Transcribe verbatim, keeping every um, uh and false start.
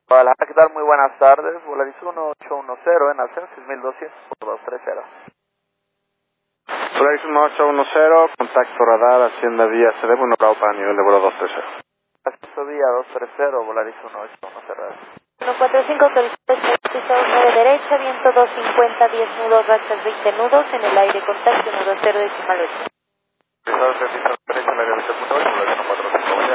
Hola, ¿qué tal? Muy buenas tardes. Volaris uno ocho uno cero en ascenso seis mil doscientos por dos tres cero. Volaris uno ocho uno cero, contacto radar, Hacienda Vía C D, uno bravo para nivel de vuelo dos tres cero. Ascenso vía dos tres cero, Volaris uno ocho uno cero. uno cuatro cinco, autorización nueve derecha, viento doscientos cincuenta, diez nudos, rachas veinte nudos, en el aire contacto uno dos cero decimal ocho. Autorizado servicio derecha, el aire veinte punto ocho, Volaris uno cuatro cinco.